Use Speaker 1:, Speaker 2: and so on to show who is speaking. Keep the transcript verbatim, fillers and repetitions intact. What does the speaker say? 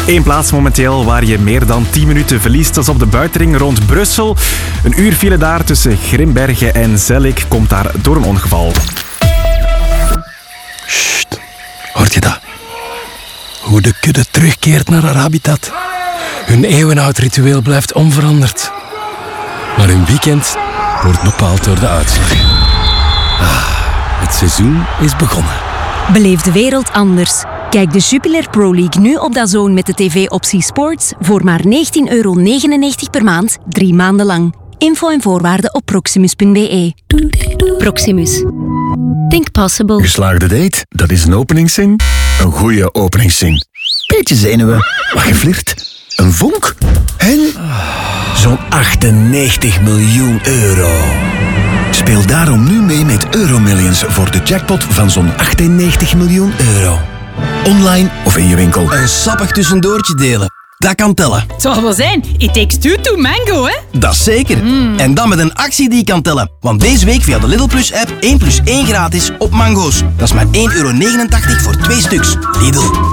Speaker 1: Eén plaats momenteel waar je meer dan tien minuten verliest. Dat is op de buitenring rond Brussel. Een uur file daar tussen Grimbergen en Zellik komt daar door een ongeval.
Speaker 2: Sst, hoort je dat? Hoe de kudde terugkeert naar haar habitat. Hun eeuwenoud ritueel blijft onveranderd. Maar hun weekend wordt bepaald door de uitslag. Ah, het seizoen is begonnen.
Speaker 3: Beleef de wereld anders. Kijk de Jupiler Pro League nu op DAZN met de tv-optie Sports voor maar negentien euro negenennegentig per maand, drie maanden lang. Info en voorwaarden op proximus punt b e. Proximus. Think possible.
Speaker 4: Geslaagde date, dat is een openingszin. Een goede openingszin. Beetje zenuwen, wat geflirt. Een vonk. En zo'n achtennegentig miljoen euro. Speel daarom nu mee met Euromillions voor de jackpot van zo'n achtennegentig miljoen euro. Online of in je winkel.
Speaker 5: Een sappig tussendoortje delen. Dat kan tellen.
Speaker 6: Het zal wel zijn. It takes two to mango, hè?
Speaker 5: Dat is zeker. Mm. En dan met een actie die kan tellen. Want deze week via de Lidl Plus app één plus één gratis op mango's. Dat is maar één euro negenentachtig voor twee stuks. Lidl.